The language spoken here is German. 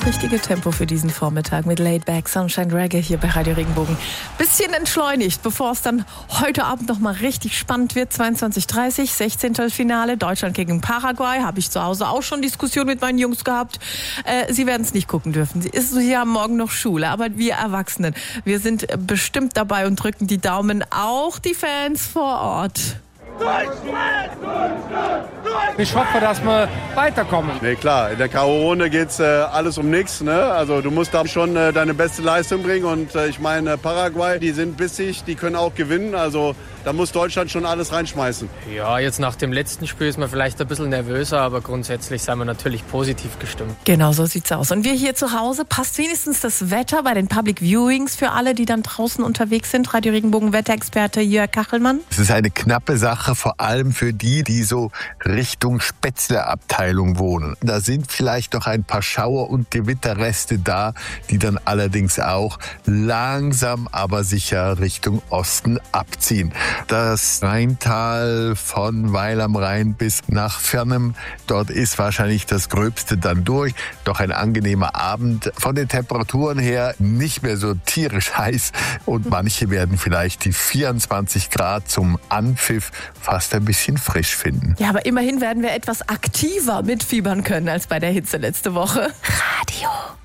das richtige Tempo für diesen Vormittag mit Laid Back Sunshine Reggae hier bei Radio Regenbogen. Bisschen entschleunigt, bevor es dann heute Abend noch mal richtig spannend wird. 22:30, 16. Finale, Deutschland gegen Paraguay. Habe ich zu Hause auch schon Diskussion mit meinen Jungs gehabt. Sie werden es nicht gucken dürfen. Sie haben morgen noch Schule, aber wir Erwachsenen, wir sind bestimmt dabei und drücken die Daumen, auch die Fans vor Ort. Ich hoffe, dass wir weiterkommen. Nee, klar, in der K.O.-Runde geht's alles um nichts. Ne? Also du musst da schon deine beste Leistung bringen. Und ich meine, Paraguay, die sind bissig, die können auch gewinnen. Also da muss Deutschland schon alles reinschmeißen. Ja, jetzt nach dem letzten Spiel ist man vielleicht ein bisschen nervöser, aber grundsätzlich sind wir natürlich positiv gestimmt. Genau, so sieht's aus. Und wir hier zu Hause, passt wenigstens das Wetter bei den Public Viewings für alle, die dann draußen unterwegs sind? Radio Regenbogen Wetterexperte Jörg Kachelmann. Es ist eine knappe Sache, vor allem für die so Richtung Spätzle-Abteilung wohnen. Da sind vielleicht noch ein paar Schauer- und Gewitterreste da, die dann allerdings auch langsam, aber sicher Richtung Osten abziehen. Das Rheintal von Weil am Rhein bis nach Fernem, dort ist wahrscheinlich das Gröbste dann durch. Doch ein angenehmer Abend. Von den Temperaturen her nicht mehr so tierisch heiß und manche werden vielleicht die 24 Grad zum Anpfiff fast ein bisschen frisch finden. Ja, aber immerhin werden wir etwas aktiver mitfiebern können als bei der Hitze letzte Woche. Radio